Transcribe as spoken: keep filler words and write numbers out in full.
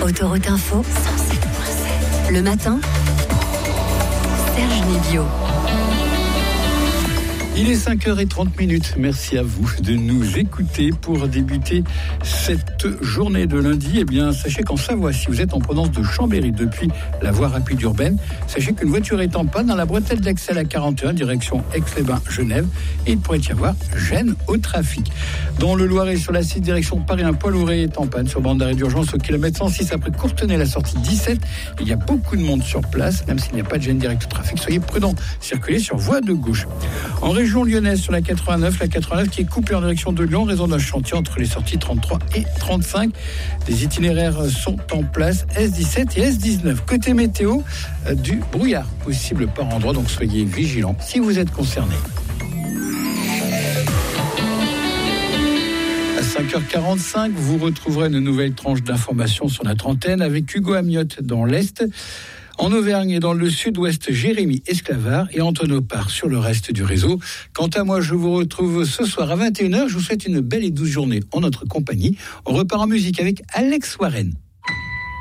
Autoroute Info, cent sept virgule sept. Le matin, Serge Nébio. Il est cinq heures trente. Merci à vous de nous écouter pour débuter cette journée de lundi. Eh bien, sachez qu'en Savoie, si vous êtes en provenance de Chambéry depuis la voie rapide urbaine, sachez qu'une voiture est en panne dans la bretelle d'accès à la quarante et un, direction Aix-les-Bains-Genève, et il pourrait y avoir gêne au trafic. Dans le Loiret, sur la six, direction Paris, un poids lourd est en panne sur bande d'arrêt d'urgence au kilomètre cent six après Courtenay, la sortie dix-sept. Il y a beaucoup de monde sur place, même s'il n'y a pas de gêne directe au trafic. Soyez prudents, circulez sur voie de gauche. En région lyonnaise, sur la quatre-vingt-neuf, la quatre-vingt-neuf qui est coupée en direction de Lyon, raison d'un chantier entre les sorties trente-trois et trente-cinq. Les itinéraires sont en place, S dix-sept et S dix-neuf. Côté météo, euh, du brouillard possible par endroits, donc soyez vigilants si vous êtes concernés. À cinq heures quarante-cinq, vous retrouverez une nouvelle tranche d'informations sur notre antenne avec Hugo Amiotte dans l'Est. En Auvergne et dans le sud-ouest, Jérémy Esclavard et Antonio Part sur le reste du réseau. Quant à moi, je vous retrouve ce soir à vingt et une heures. Je vous souhaite une belle et douce journée en notre compagnie. On repart en musique avec Alex Warren.